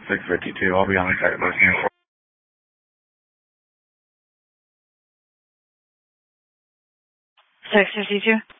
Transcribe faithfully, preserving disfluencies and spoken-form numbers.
six fifty-two. I'll be on the site listening for. six fifty-two?